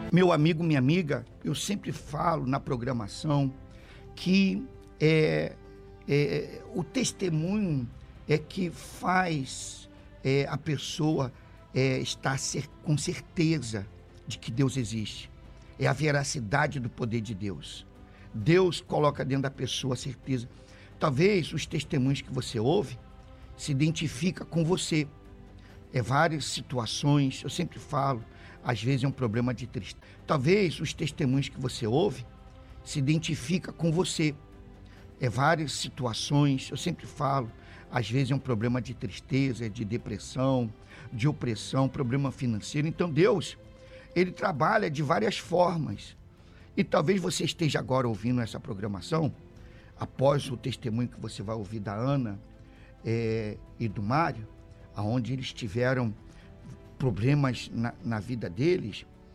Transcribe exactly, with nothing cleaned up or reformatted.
Meu amigo, minha amiga, eu sempre falo na programação que é, é, o testemunho é que faz é, a pessoa é, estar cer- com certeza de que Deus existe. É a veracidade do poder de Deus. Deus coloca dentro da pessoa a certeza. Talvez os testemunhos que você ouve se identifica com você. É várias situações, eu sempre falo, às vezes é um problema de tristeza. Talvez os testemunhos que você ouve se identifica com você. É várias situações, eu sempre falo, às vezes é um problema de tristeza, de depressão, de opressão, problema financeiro. Então Deus, Ele trabalha de várias formas. E talvez você esteja agora ouvindo essa programação, após o testemunho que você vai ouvir da Ana é, e do Mário, onde eles tiveram problemas na, na vida deles,